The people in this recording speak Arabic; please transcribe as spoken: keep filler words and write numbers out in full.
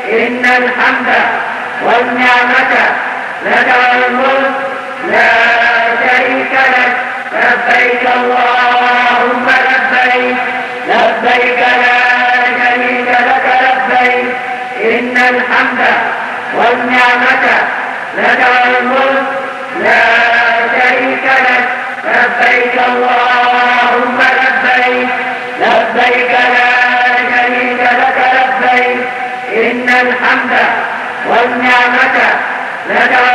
إن الحمد والنعمة لك والملك لا شريك لك. لبيك اللهم لبيك لبيك لا شريك لك لبيك. إن الحمد والنعمة لك والملك لا شريك لك. لبيك اللهم لبيك لبيك لا شريك لك لبيك. إن الحمد والنعمة لك